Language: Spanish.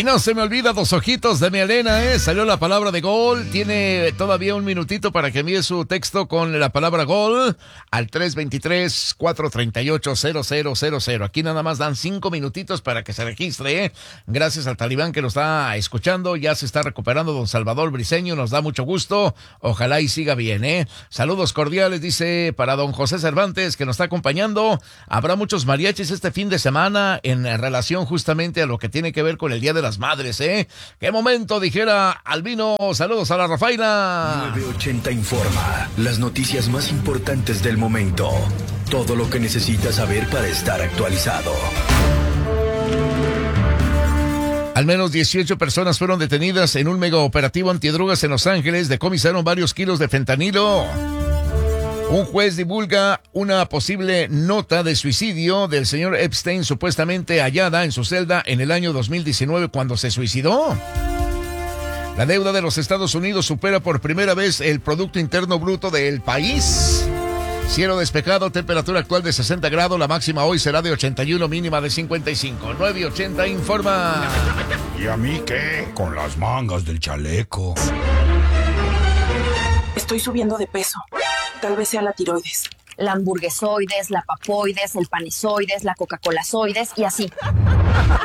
no se me olvida, dos ojitos de mi Elena, salió la palabra de gol. Tiene todavía un minutito para que envíe su texto con la palabra gol al 323-438-0000. Aquí nada más dan 5 minutitos para que se registre, Gracias al talibán que lo está escuchando. Ya se está recuperando don Salvador Briceño, nos da mucho gusto. Ojalá y siga bien, Saludos cordiales, dice, para don José Cervantes, que nos está acompañando. Habrá muchos mariachis este fin de semana en relación justamente a lo que tiene que ver con el Día de las Madres, ¡Qué momento! Dijera Albino. Saludos a la Rafaela. 980 informa. Las noticias más importantes del momento. Todo lo que necesitas saber para estar actualizado. Al menos 18 personas fueron detenidas en un mega operativo antidrogas en Los Ángeles. Decomisaron varios kilos de fentanilo. Un juez divulga una posible nota de suicidio del señor Epstein, supuestamente hallada en su celda en el año 2019 cuando se suicidó. La deuda de los Estados Unidos supera por primera vez el Producto Interno Bruto del país. Cielo despejado, temperatura actual de 60 grados, la máxima hoy será de 81, mínima de 55. 980 informa. ¿Y a mí qué? Con las mangas del chaleco. Estoy subiendo de peso. Tal vez sea la tiroides. La hamburguesoides, la papoides, el panizoides, la coca-colazoides y así.